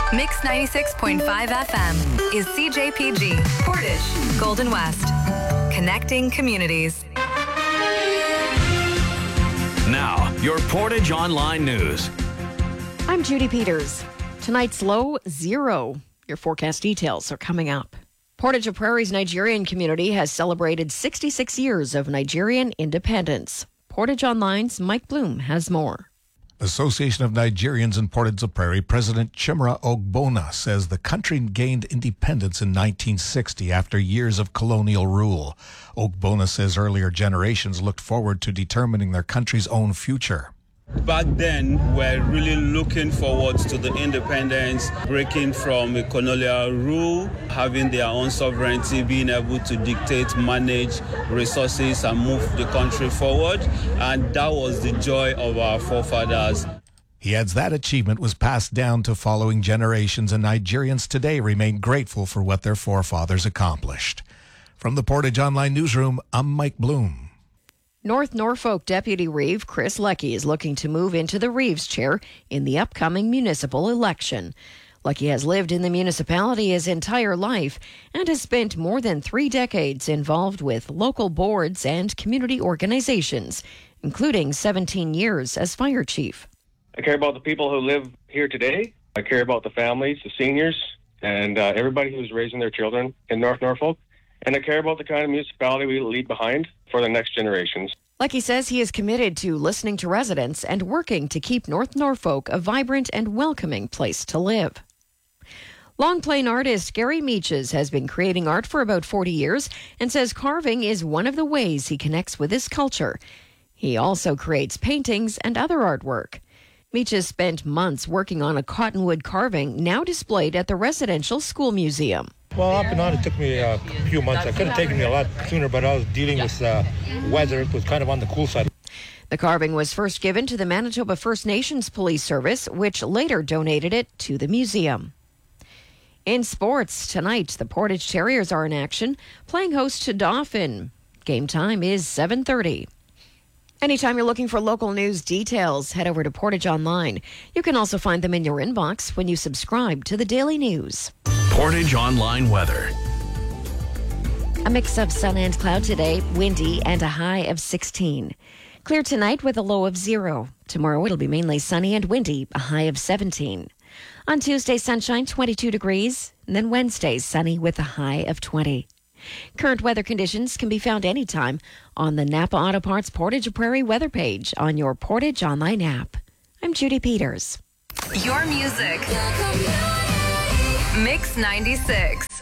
Mix 96.5 FM is CJPG, Portage, Golden West. Connecting communities. Now, your Portage Online News. I'm Judy Peters. Tonight's low, 0. Your forecast details are coming up. Portage Prairie's Nigerian community has celebrated 66 years of Nigerian independence. Portage Online's Mike Bloom has more. Association of Nigerians in Portage la Prairie President Chimera Ogbonna says the country gained independence in 1960 after years of colonial rule. Ogbonna says earlier generations looked forward to determining their country's own future. Back then, we're really looking forward to the independence, breaking from a colonial rule, having their own sovereignty, being able to dictate, manage resources and move the country forward. And that was the joy of our forefathers. He adds that achievement was passed down to following generations, and Nigerians today remain grateful for what their forefathers accomplished. From the Portage Online Newsroom, I'm Mike Bloom. North Norfolk Deputy Reeve Chris Leckie is looking to move into the Reeves chair in the upcoming municipal election. Leckie has lived in the municipality his entire life and has spent more than 3 decades involved with local boards and community organizations, including 17 years as fire chief. I care about the people who live here today. I care about the families, the seniors, and everybody who's raising their children in North Norfolk. And I care about the kind of municipality we leave behind for the next generations. Leckie says he is committed to listening to residents and working to keep North Norfolk a vibrant and welcoming place to live. Long Plain artist Gary Meaches has been creating art for about 40 years and says carving is one of the ways he connects with his culture. He also creates paintings and other artwork. Meaches spent months working on a cottonwood carving now displayed at the Residential School Museum. Well, up and on, it took me a few months. I could have taken me a lot sooner, but I was dealing with weather. It was kind of on the cool side. The carving was first given to the Manitoba First Nations Police Service, which later donated it to the museum. In sports, tonight, the Portage Terriers are in action, playing host to Dauphin. Game time is 7:30. Anytime you're looking for local news details, head over to Portage Online. You can also find them in your inbox when you subscribe to the Daily News. Portage Online Weather. A mix of sun and cloud today, windy and a high of 16. Clear tonight with a low of 0. Tomorrow it'll be mainly sunny and windy, a high of 17. On Tuesday, sunshine, 22 degrees. And then Wednesday, sunny with a high of 20. Current weather conditions can be found anytime on the Napa Auto Parts Portage Prairie weather page on your Portage Online app. I'm Judy Peters. Your music. Mix 96.